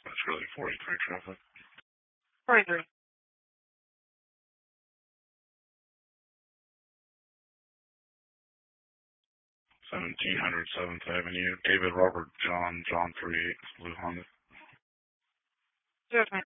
That's really 43 traffic. 43. 1700 7th Avenue. David Robert John 38, blue Honda. Yes, ma'am.